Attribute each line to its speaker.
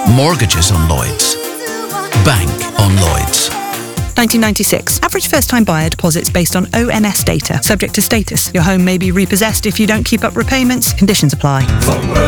Speaker 1: Mortgages on Lloyds. Bank on Lloyds.
Speaker 2: 1996. Average first-time buyer deposits based on ONS data. Subject to status. Your home may be repossessed if you don't keep up repayments. Conditions apply.